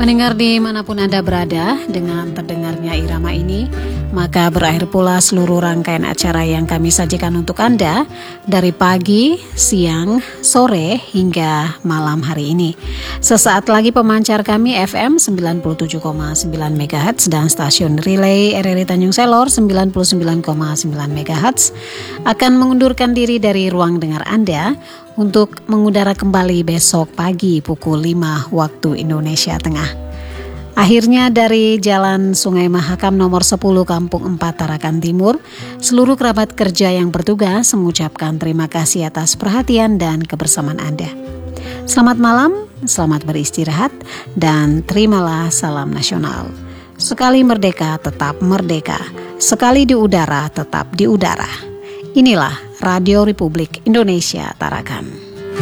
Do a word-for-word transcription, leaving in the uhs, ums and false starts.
Pendengar dimanapun Anda berada, dengan terdengarnya irama ini, maka berakhir pula seluruh rangkaian acara yang kami sajikan untuk Anda dari pagi, siang, sore, hingga malam hari ini. Sesaat lagi pemancar kami F M sembilan puluh tujuh koma sembilan megahertz dan stasiun relay R R I Tanjung Selor sembilan puluh sembilan koma sembilan megahertz akan mengundurkan diri dari ruang dengar Anda untuk mengudara kembali besok pagi pukul lima waktu Indonesia Tengah. Akhirnya dari Jalan Sungai Mahakam nomor sepuluh Kampung empat Tarakan Timur, seluruh kerabat kerja yang bertugas mengucapkan terima kasih atas perhatian dan kebersamaan Anda. Selamat malam, selamat beristirahat, dan terimalah salam nasional. Sekali merdeka tetap merdeka, sekali di udara tetap di udara. Inilah Radio Republik Indonesia Tarakan.